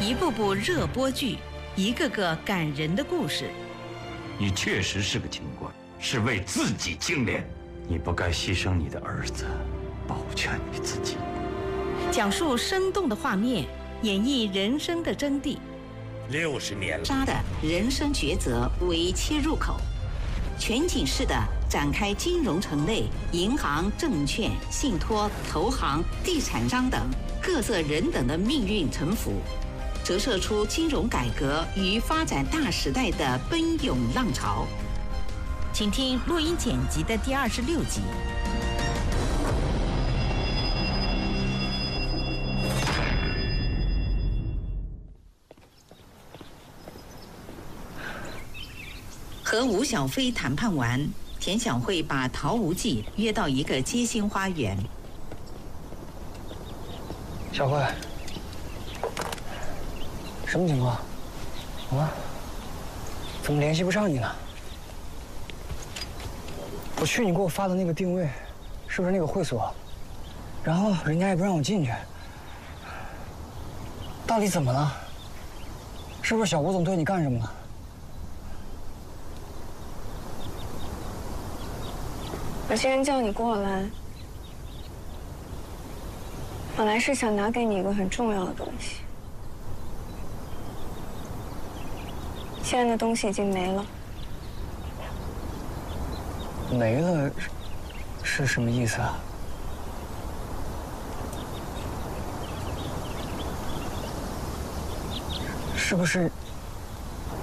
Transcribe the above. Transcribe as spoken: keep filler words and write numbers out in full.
一部部热播剧，一个个感人的故事。 你确实是个清官，是为自己清廉，你不该牺牲你的儿子，保全你自己。 讲述生动的画面，演绎人生的真谛。 六十年了， 杀的人生抉择为切入口，全景式的展开金融城内银行、证券、信托、投行、地产商等各色人等的命运沉浮，折射出金融改革与发展大时代的奔涌浪潮。请听录音剪辑的第二十六集。和吴小飞谈判完，田小慧把陶无忌约到一个街心花园。 小慧，什么情况？啊？怎么联系不上你呢？我去你给我发的那个定位，是不是那个会所？然后人家也不让我进去，到底怎么了？是不是小吴总对你干什么了？ 我既然叫你过来，本来是想拿给你一个很重要的东西，现在那东西已经没了。 没了是什么意思啊？是不是